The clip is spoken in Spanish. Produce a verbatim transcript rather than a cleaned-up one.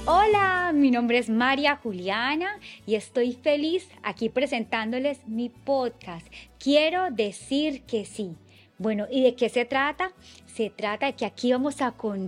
Hola, mi nombre es María Juliana y estoy feliz aquí presentándoles mi podcast. Quiero decir que sí. Bueno, ¿y de qué se trata? Se trata de que aquí vamos a contar